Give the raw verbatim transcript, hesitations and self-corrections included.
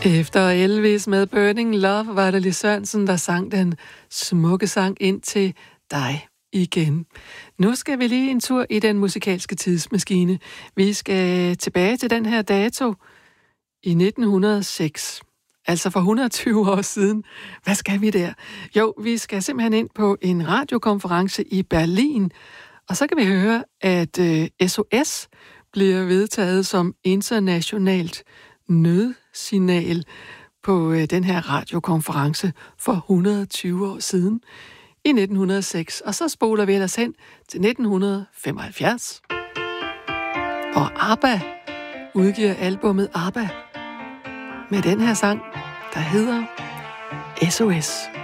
Efter Elvis med Burning Love var det Lis Sørensen, der sang den smukke sang ind til dig igen. Nu skal vi lige en tur i den musikalske tidsmaskine. Vi skal tilbage til den her dato i nitten hundrede og seks. Altså for et hundrede og tyve år siden. Hvad skal vi der? Jo, vi skal simpelthen ind på en radiokonference i Berlin, og så kan vi høre, at øh, S O S bliver vedtaget som internationalt nødsignal på øh, den her radiokonference for et hundrede og tyve år siden i nitten hundrede og seks. Og så spoler vi ellers hen til nitten femoghalvfjerds. Og ABBA udgiver albummet ABBA med den her sang, der hedder S O S.